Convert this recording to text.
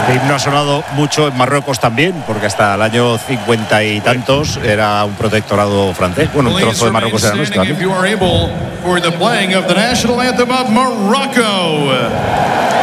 Este himno ha sonado mucho en Marruecos también, porque hasta el año 50 y tantos era un protectorado francés. Bueno, un trozo de Marruecos era nuestro, ¿no?